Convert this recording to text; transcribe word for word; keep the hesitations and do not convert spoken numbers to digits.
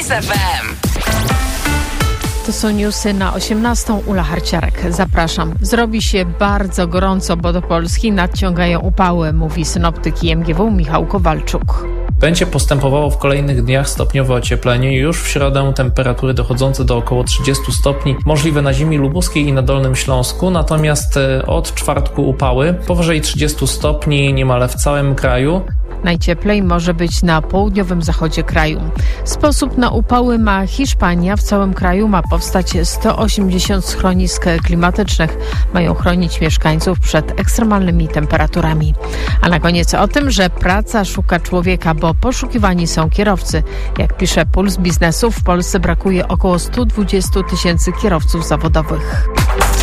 Kiss F M. To są newsy na osiemnastą. Ula Harciarek. Zapraszam. Zrobi się bardzo gorąco, bo do Polski nadciągają upały, mówi synoptyk I M G W Michał Kowalczuk. Będzie postępowało w kolejnych dniach stopniowe ocieplenie. Już w środę temperatury dochodzące do około trzydziestu stopni możliwe na ziemi lubuskiej i na Dolnym Śląsku, natomiast od czwartku upały powyżej trzydziestu stopni niemal w całym kraju. Najcieplej może być na południowym zachodzie kraju. Sposób na upały ma Hiszpania. W całym kraju ma powstać sto osiemdziesiąt schronisk klimatycznych. Mają chronić mieszkańców przed ekstremalnymi temperaturami. A na koniec o tym, że praca szuka człowieka, bo poszukiwani są kierowcy. Jak pisze Puls Biznesu, w Polsce brakuje około stu dwudziestu tysięcy kierowców zawodowych.